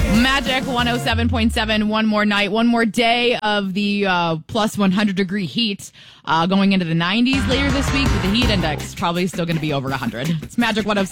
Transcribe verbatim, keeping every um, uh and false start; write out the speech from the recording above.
Magic one oh seven point seven, one more night, one more day of the uh, plus one hundred degree heat uh, going into the nineties later this week with the heat index probably still going to be over one hundred. It's Magic one oh seven.